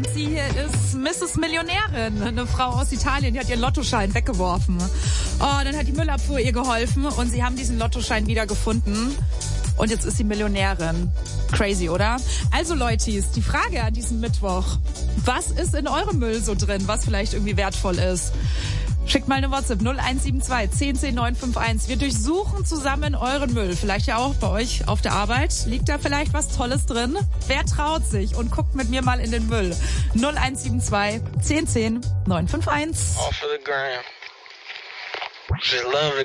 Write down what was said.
und sie hier ist Mrs. Millionärin, eine Frau aus Italien, die hat ihren Lottoschein weggeworfen. Oh, dann hat die Müllabfuhr ihr geholfen und sie haben diesen Lottoschein wieder gefunden. Und jetzt ist sie Millionärin. Crazy, oder? Also Leutis, die Frage an diesem Mittwoch. Was ist in eurem Müll so drin, was vielleicht irgendwie wertvoll ist? Schickt mal eine WhatsApp 0172 10 10 951. Wir durchsuchen zusammen euren Müll. Vielleicht ja auch bei euch auf der Arbeit. Liegt da vielleicht was Tolles drin? Wer traut sich und guckt mit mir mal in den Müll? 0172 10 10 951. Off of the gram. She love it.